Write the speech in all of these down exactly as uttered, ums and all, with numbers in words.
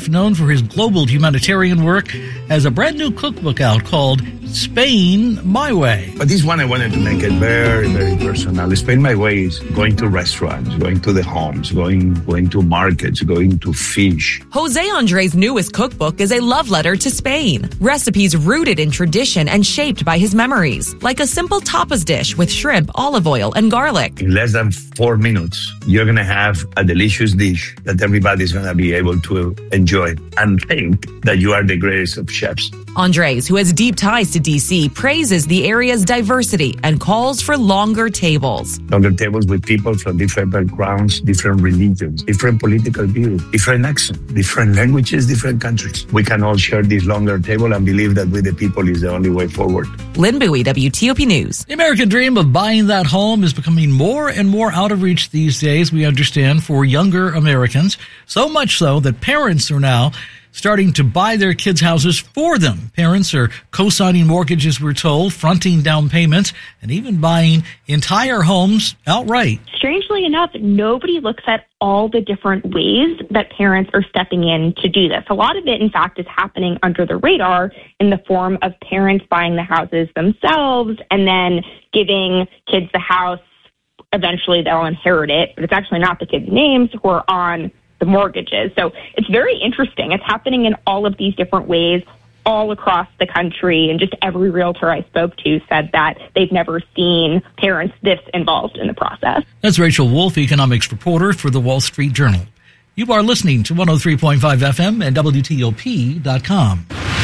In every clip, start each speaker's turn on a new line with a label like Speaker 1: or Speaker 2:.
Speaker 1: chef known for his global humanitarian work, has a brand new cookbook out called Spain My Way.
Speaker 2: But this one I wanted to make it very, very personal. Spain My Way is going to restaurants, going to the homes, going going to markets, going to fish.
Speaker 3: Jose Andres' newest cookbook is a love letter to Spain. Recipes rooted in tradition and shaped by his memories, like a simple tapas dish with shrimp, olive oil, and garlic.
Speaker 2: In less than four minutes, you're going to have a delicious dish that everybody's going to be able to enjoy and think that you are the greatest of chefs.
Speaker 3: Andres, who has deep ties to D C, praises the area's diversity and calls for longer tables.
Speaker 2: Longer tables with people from different backgrounds, different religions, different political views, different accents, different languages, different countries. We can all share this longer table and believe that with the people is the only way forward.
Speaker 3: Lynn Bowie, W T O P News.
Speaker 1: The American dream of buying that home is becoming more and more out of reach these days, we understand, for younger Americans. So much so that parents are now starting to buy their kids' houses for them. Parents are co-signing mortgages, we're told, fronting down payments, and even buying entire homes outright.
Speaker 4: Strangely enough, nobody looks at all the different ways that parents are stepping in to do this. A lot of it, in fact, is happening under the radar in the form of parents buying the houses themselves and then giving kids the house. Eventually, they'll inherit it, but it's actually not the kids' names who are on the mortgages. So it's very interesting. It's happening in all of these different ways all across the country, and just every realtor I spoke to said that they've never seen parents this involved in the process. That's
Speaker 1: Rachel Wolf, economics reporter for the Wall Street Journal. You are listening to one oh three point five F M and W T O P dot com.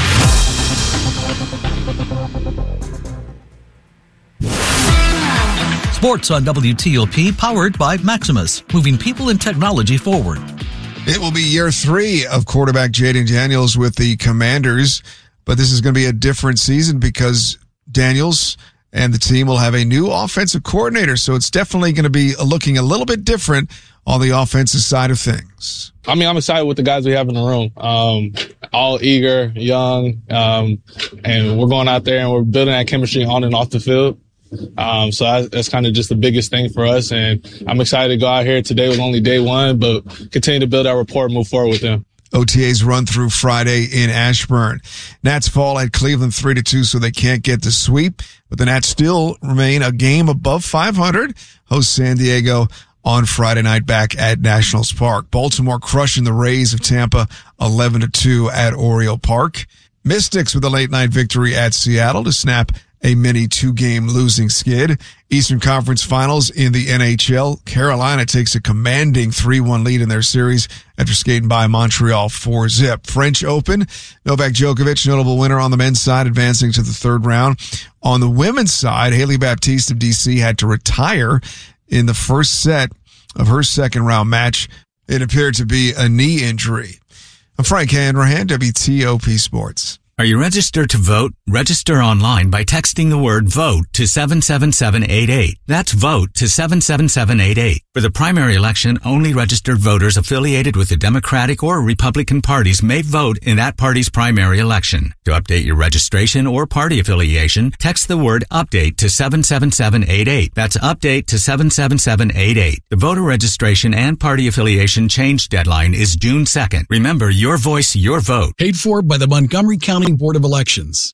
Speaker 1: Sports on W T O P, powered by Maximus, moving people and technology forward.
Speaker 5: It will be year three of quarterback Jayden Daniels with the Commanders, but this is going to be a different season because Daniels and the team will have a new offensive coordinator, so it's definitely going to be looking a little bit different on the offensive side of things.
Speaker 6: I mean, I'm excited with the guys we have in the room. Um, all eager, young, um, and we're going out there and we're building that chemistry on and off the field. Um, so I, that's kind of just the biggest thing for us. And I'm excited to go out here today with only day one, but continue to build our rapport and move forward with them.
Speaker 5: O T As run through Friday in Ashburn. Nats fall at Cleveland three to two, so they can't get the sweep, but the Nats still remain a game above five hundred. Host San Diego on Friday night back at Nationals Park. Baltimore crushing the Rays of Tampa eleven to two at Oriole Park. Mystics with a late night victory at Seattle to snap a mini two-game losing skid. Eastern Conference Finals in the N H L. Carolina takes a commanding three one lead in their series after skating by Montreal four zip. French Open, Novak Djokovic, notable winner on the men's side, advancing to the third round. On the women's side, Haley Baptiste of D C had to retire in the first set of her second-round match. It appeared to be a knee injury. I'm Frank Hanrahan, W T O P Sports.
Speaker 7: Are you registered to vote? Register online by texting the word VOTE to seven seven seven eight eight. That's VOTE to seven seven seven eight eight. For the primary election, only registered voters affiliated with the Democratic or Republican parties may vote in that party's primary election. To update your registration or party affiliation, text the word UPDATE to seven seven seven eight eight. That's UPDATE to seven seven seven eight eight. The voter registration and party affiliation change deadline is June second. Remember, your voice, your vote.
Speaker 8: Paid for by the Montgomery County Board of Elections.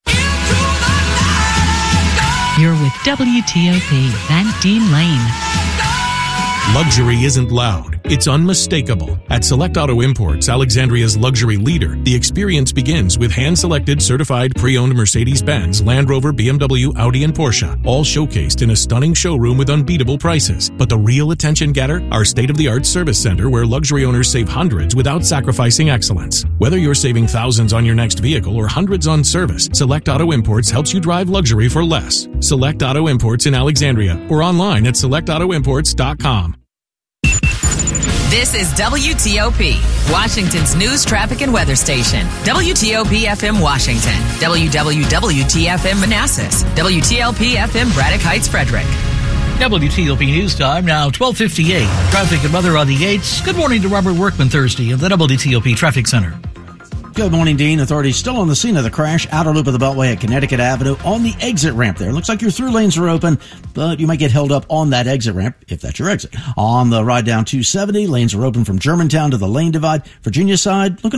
Speaker 9: You're with W T O P and Dean Lane.
Speaker 10: Luxury isn't loud, it's unmistakable. At Select Auto Imports, Alexandria's luxury leader, the experience begins with hand-selected certified pre-owned Mercedes-Benz, Land Rover, B M W, Audi, and Porsche, all showcased in a stunning showroom with unbeatable prices. But the real attention getter? Our state-of-the-art service center where luxury owners save hundreds without sacrificing excellence. Whether you're saving thousands on your next vehicle or hundreds on service, Select Auto Imports helps you drive luxury for less. Select Auto Imports in Alexandria or online at select auto imports dot com.
Speaker 3: This is W T O P, Washington's news, traffic, and weather station. W T O P F M Washington, W W W T F M Manassas, W T L P F M Braddock Heights, Frederick.
Speaker 1: W T O P News Time, now twelve fifty-eight. Traffic and weather on the eights. Good morning to Robert Workman Thursday at the W T O P Traffic Center.
Speaker 11: Good morning, Dean. Authorities still on the scene of the crash. Outer loop of the Beltway at Connecticut Avenue on the exit ramp there. Looks like your through lanes are open, but you might get held up on that exit ramp if that's your exit. On the ride down two seventy, lanes are open from Germantown to the Lane Divide. Virginia side, looking